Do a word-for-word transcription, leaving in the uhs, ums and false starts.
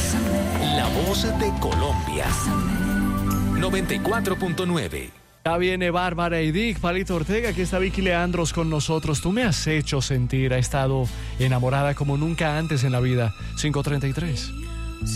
La voz de Colombia. noventa y cuatro punto nueve. Ya viene Bárbara y Dick, Palito Ortega, aquí está Vicky Leandros con nosotros. Tú me has hecho sentir, ha estado enamorada como nunca antes en la vida. cinco treinta y tres.